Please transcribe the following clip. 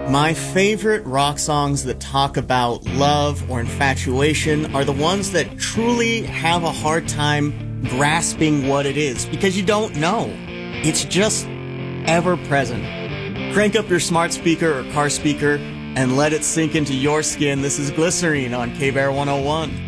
My favorite rock songs that talk about love or infatuation are the ones that truly have a hard time grasping what it is, because you don't know. It's just ever present. Crank up your smart speaker or car speaker and let it sink into your skin. This is Glycerine on K-Bear 101.